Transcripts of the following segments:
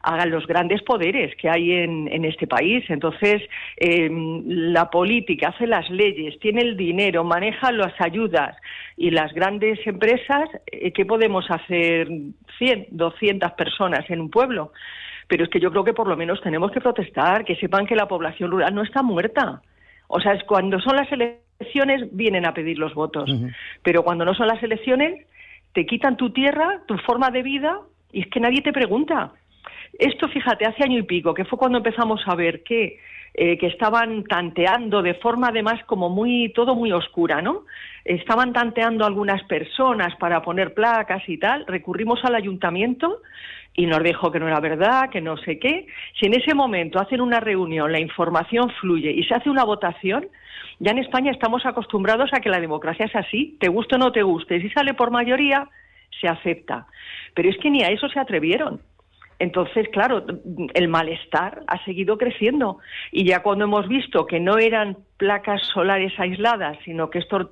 a los grandes poderes que hay en este país. Entonces, la política hace las leyes, tiene el dinero, maneja las ayudas, y las grandes empresas, ¿qué podemos hacer 100, 200 personas en un pueblo? Pero es que yo creo que por lo menos tenemos que protestar, que sepan que la población rural no está muerta. O sea, es cuando son las elecciones vienen a pedir los votos, pero cuando no son las elecciones te quitan tu tierra, tu forma de vida, y es que nadie te pregunta. Esto, fíjate, hace año y pico, que fue cuando empezamos a ver que estaban tanteando de forma además como todo muy oscura, ¿no? Estaban tanteando a algunas personas para poner placas y tal, recurrimos al ayuntamiento y nos dijo que no era verdad, que no sé qué. Si en ese momento hacen una reunión, la información fluye y se hace una votación, ya en España estamos acostumbrados a que la democracia es así, te guste o no te guste, si sale por mayoría, se acepta. Pero es que ni a eso se atrevieron. Entonces, claro, el malestar ha seguido creciendo, y ya cuando hemos visto que no eran placas solares aisladas, sino que esto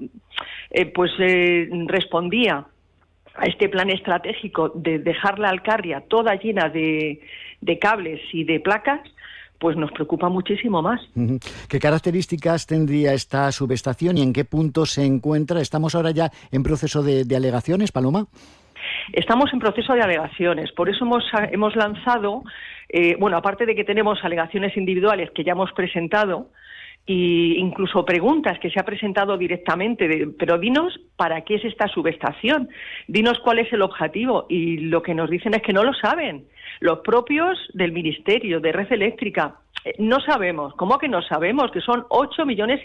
respondía a este plan estratégico de dejar la Alcarria toda llena de cables y de placas, pues nos preocupa muchísimo más. ¿Qué características tendría esta subestación y en qué punto se encuentra? ¿Estamos ahora ya en proceso de alegaciones, Paloma? Estamos en proceso de alegaciones, por eso hemos lanzado, aparte de que tenemos alegaciones individuales que ya hemos presentado, e incluso preguntas que se ha presentado directamente, pero dinos para qué es esta subestación, dinos cuál es el objetivo, y lo que nos dicen es que no lo saben. Los propios del Ministerio de Red Eléctrica no sabemos. ¿Cómo que no sabemos? Que son 8,5 millones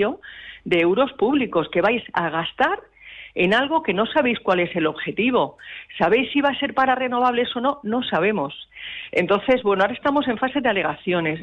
de euros públicos que vais a gastar en algo que no sabéis cuál es el objetivo. ¿Sabéis si va a ser para renovables o no? No sabemos. Entonces, ahora estamos en fase de alegaciones.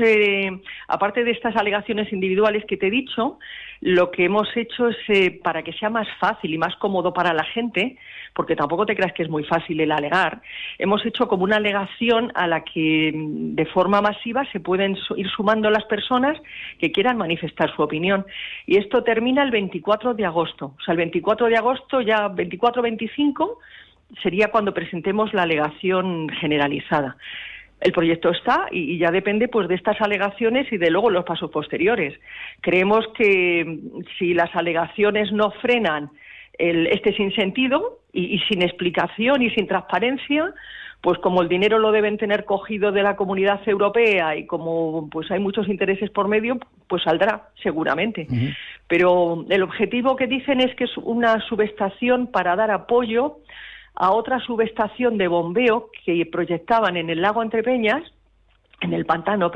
Aparte de estas alegaciones individuales que te he dicho, lo que hemos hecho es, para que sea más fácil y más cómodo para la gente, porque tampoco te creas que es muy fácil el alegar, hemos hecho como una alegación a la que de forma masiva se pueden ir sumando las personas que quieran manifestar su opinión. Y esto termina el 24 de agosto. O sea, el 24 de agosto, ya 24-25, sería cuando presentemos la alegación generalizada. El proyecto está y ya depende pues de estas alegaciones y de luego los pasos posteriores. Creemos que si las alegaciones no frenan este sinsentido y sin explicación y sin transparencia, pues como el dinero lo deben tener cogido de la Comunidad Europea y como pues hay muchos intereses por medio, pues saldrá seguramente. Pero el objetivo que dicen es que es una subestación para dar apoyo a otra subestación de bombeo que proyectaban en el lago Entrepeñas, en el pantano,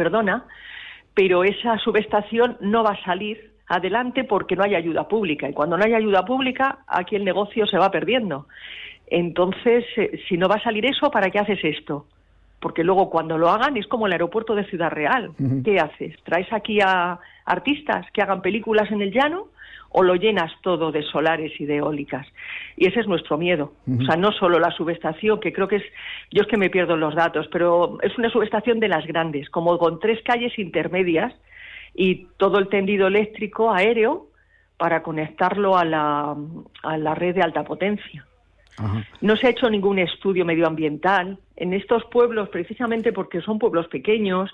pero esa subestación no va a salir adelante porque no hay ayuda pública, y cuando no hay ayuda pública aquí el negocio se va perdiendo. Entonces, si no va a salir eso, ¿para qué haces esto? Porque luego cuando lo hagan es como el aeropuerto de Ciudad Real. ¿Qué haces? ¿Traes aquí a artistas que hagan películas en el llano o lo llenas todo de solares y de eólicas? Y ese es nuestro miedo. O sea, no solo la subestación, que creo que yo es que me pierdo en los datos, pero es una subestación de las grandes, como con 3 calles intermedias y todo el tendido eléctrico aéreo para conectarlo a la red de alta potencia. No se ha hecho ningún estudio medioambiental en estos pueblos, precisamente porque son pueblos pequeños,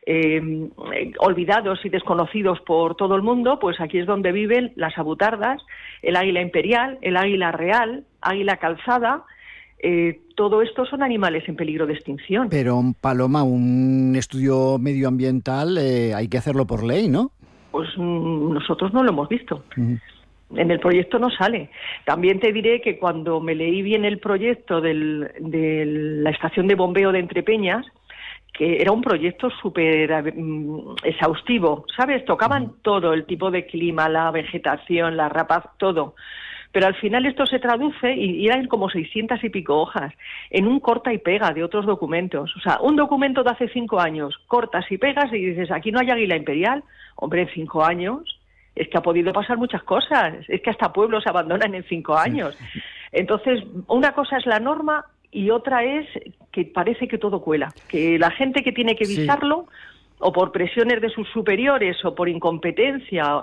olvidados y desconocidos por todo el mundo. Pues aquí es donde viven las abutardas, el águila imperial, el águila real, águila calzada. Todo esto son animales en peligro de extinción. Pero, Paloma, un estudio medioambiental hay que hacerlo por ley, ¿no? Pues nosotros no lo hemos visto. En el proyecto no sale. También te diré que cuando me leí bien el proyecto de la estación de bombeo de Entrepeñas, que era un proyecto súper exhaustivo, ¿sabes? Tocaban todo, el tipo de clima, la vegetación, la rapaz, todo. Pero al final esto se traduce, y eran como 600 y pico hojas, en un corta y pega de otros documentos. O sea, un documento de hace 5 años, cortas y pegas y dices, aquí no hay águila imperial. Hombre, en 5 años es que ha podido pasar muchas cosas, es que hasta pueblos se abandonan en 5 años. Entonces, una cosa es la norma y otra es que parece que todo cuela, que la gente que tiene que evitarlo, o por presiones de sus superiores o por incompetencia,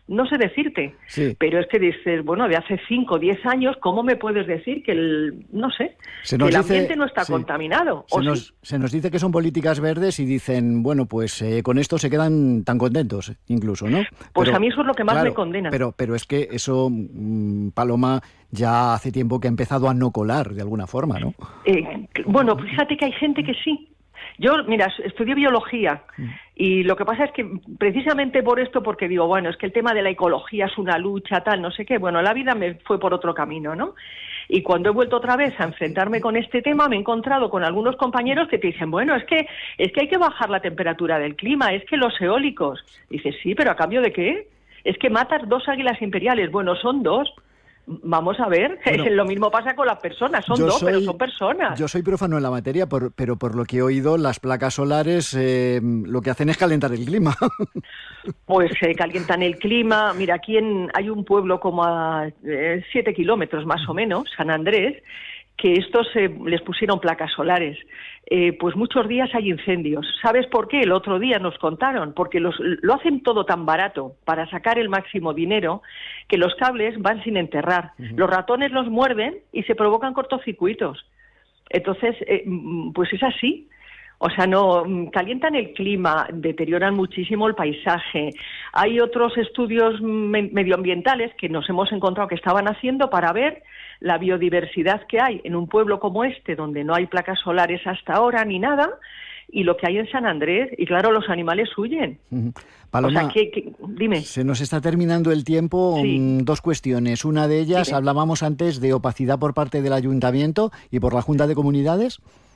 no sé decirte. Sí. Pero es que dices, bueno, de hace 5 o 10 años, ¿cómo me puedes decir que que el ambiente no está contaminado? Se nos dice que son políticas verdes y dicen, bueno, pues con esto se quedan tan contentos, incluso, ¿no? Pues a mí eso es lo que más me condena. Pero es que eso, Paloma, ya hace tiempo que ha empezado a no colar, de alguna forma, ¿no? Bueno, fíjate que hay gente que sí. Yo, mira, estudié biología y lo que pasa es que precisamente por esto, porque digo, bueno, es que el tema de la ecología es una lucha, tal, no sé qué, bueno, la vida me fue por otro camino, ¿no? Y cuando he vuelto otra vez a enfrentarme con este tema, me he encontrado con algunos compañeros que te dicen, bueno, es que hay que bajar la temperatura del clima, es que los eólicos. Dices, sí, pero ¿a cambio de qué? Es que matas 2 águilas imperiales. Bueno, son 2. Vamos a ver, bueno, lo mismo pasa con las personas, son 2, pero son personas. Yo soy profano en la materia, pero por lo que he oído, las placas solares lo que hacen es calentar el clima. Pues calientan el clima. Mira, aquí hay un pueblo como a 7 kilómetros más o menos, San Andrés, que estos les pusieron placas solares. Pues muchos días hay incendios. ¿Sabes por qué? El otro día nos contaron, porque lo hacen todo tan barato para sacar el máximo dinero que los cables van sin enterrar. Los ratones los muerden y se provocan cortocircuitos. Entonces, pues es así. O sea, no calientan el clima, deterioran muchísimo el paisaje. Hay otros estudios medioambientales que nos hemos encontrado que estaban haciendo para ver la biodiversidad que hay en un pueblo como este, donde no hay placas solares hasta ahora ni nada, y lo que hay en San Andrés. Y claro, los animales huyen. Paloma, o sea, dime. Se nos está terminando el tiempo. Sí. 2 cuestiones. Una de ellas, dime. Hablábamos antes de opacidad por parte del Ayuntamiento y por la Junta de Comunidades.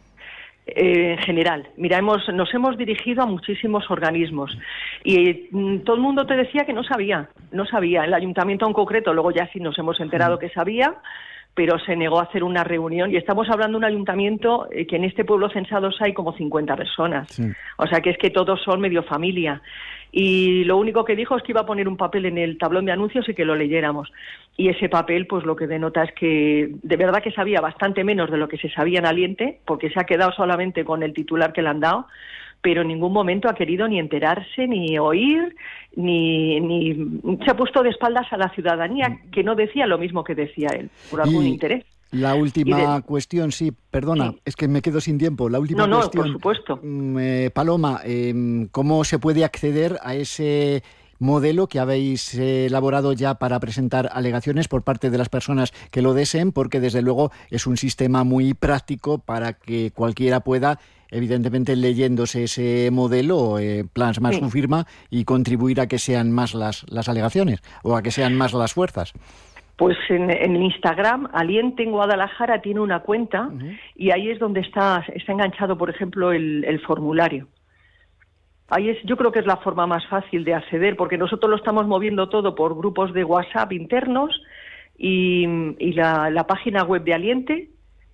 En general, mira, nos hemos dirigido a muchísimos organismos y todo el mundo te decía que no sabía. El ayuntamiento en concreto, luego ya sí nos hemos enterado que sabía, pero se negó a hacer una reunión y estamos hablando de un ayuntamiento que en este pueblo censados hay como 50 personas. Sí. O sea que es que todos son medio familia. Y lo único que dijo es que iba a poner un papel en el tablón de anuncios y que lo leyéramos. Y ese papel, pues lo que denota es que de verdad que sabía bastante menos de lo que se sabía en Aliente, porque se ha quedado solamente con el titular que le han dado, pero en ningún momento ha querido ni enterarse, ni oír, ni se ha puesto de espaldas a la ciudadanía, que no decía lo mismo que decía él, por algún interés. La última cuestión, sí, perdona, sí. Es que me quedo sin tiempo. La última cuestión, por supuesto. Paloma, ¿cómo se puede acceder a ese modelo que habéis elaborado ya para presentar alegaciones por parte de las personas que lo deseen? Porque desde luego es un sistema muy práctico para que cualquiera pueda, evidentemente leyéndose ese modelo, plasmar su firma y contribuir a que sean más las alegaciones o a que sean más las fuerzas. Pues en Instagram, Aliente en Guadalajara tiene una cuenta y ahí es donde está enganchado, por ejemplo, el formulario. Ahí yo creo que es la forma más fácil de acceder, porque nosotros lo estamos moviendo todo por grupos de WhatsApp internos y la página web de Aliente,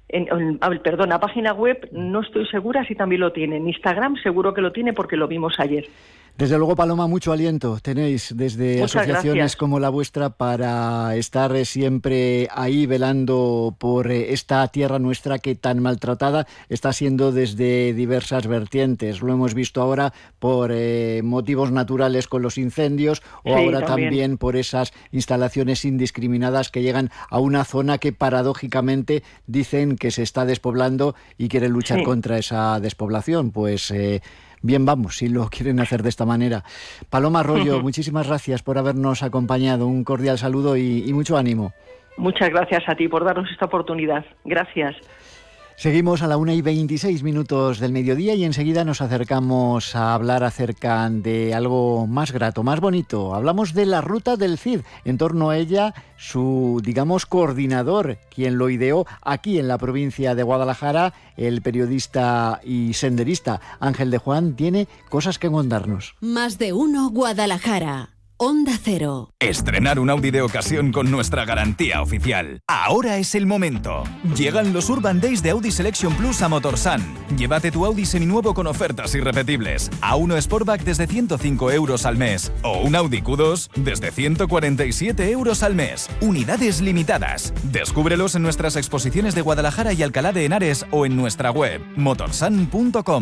la página web no estoy segura si también lo tiene. En Instagram seguro que lo tiene porque lo vimos ayer. Desde luego, Paloma, mucho aliento tenéis desde Muchas asociaciones gracias. como la vuestra para estar siempre ahí velando por esta tierra nuestra que tan maltratada está siendo desde diversas vertientes. Lo hemos visto ahora por motivos naturales con los incendios o sí, ahora también por esas instalaciones indiscriminadas que llegan a una zona que paradójicamente dicen que se está despoblando y quieren luchar contra esa despoblación. Pues bien, vamos, si lo quieren hacer de esta manera. Paloma Arroyo, muchísimas gracias por habernos acompañado. Un cordial saludo y mucho ánimo. Muchas gracias a ti por darnos esta oportunidad. Gracias. Seguimos a la 1:26 del mediodía y enseguida nos acercamos a hablar acerca de algo más grato, más bonito. Hablamos de la Ruta del Cid. En torno a ella, su, digamos, coordinador, quien lo ideó aquí en la provincia de Guadalajara, el periodista y senderista Ángel de Juan, tiene cosas que contarnos. Más de uno Guadalajara. Onda Cero. Estrenar un Audi de ocasión con nuestra garantía oficial. Ahora es el momento. Llegan los Urban Days de Audi Selection Plus a Motorsan. Llévate tu Audi seminuevo con ofertas irrepetibles. A1 Sportback desde 105 euros al mes. O un Audi Q2 desde 147 euros al mes. Unidades limitadas. Descúbrelos en nuestras exposiciones de Guadalajara y Alcalá de Henares o en nuestra web motorsan.com.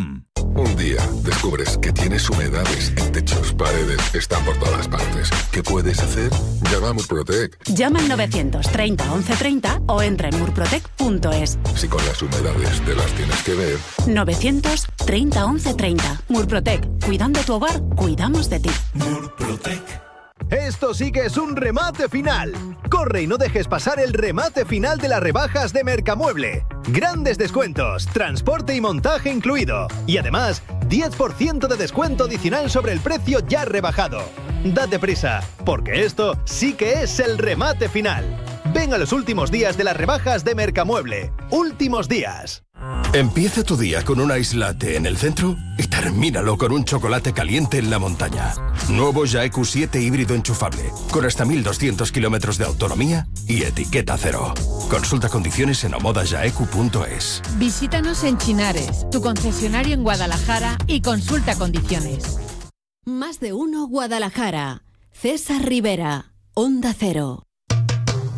Un día descubres que tienes humedades en techos, paredes, están por todas partes. ¿Qué puedes hacer? Llama a Murprotec. Llama al 930 1130 o entra en murprotec.es. Si con las humedades te las tienes que ver. 930 1130. Murprotec. Cuidando tu hogar, cuidamos de ti. Murprotec. Esto sí que es un remate final. Corre y no dejes pasar el remate final de las rebajas de Mercamueble. Grandes descuentos, transporte y montaje incluido. Y además, 10% de descuento adicional sobre el precio ya rebajado. Date prisa, porque esto sí que es el remate final. Ven a los últimos días de las rebajas de Mercamueble. Últimos días. Empieza tu día con un ice latte en el centro y termínalo con un chocolate caliente en la montaña. Nuevo Jaeku 7 híbrido enchufable, con hasta 1200 kilómetros de autonomía y etiqueta cero. Consulta condiciones en omodajaeku.es. Visítanos en Chinares, tu concesionario en Guadalajara, y consulta condiciones. Más de uno Guadalajara. César Rivera, Onda Cero.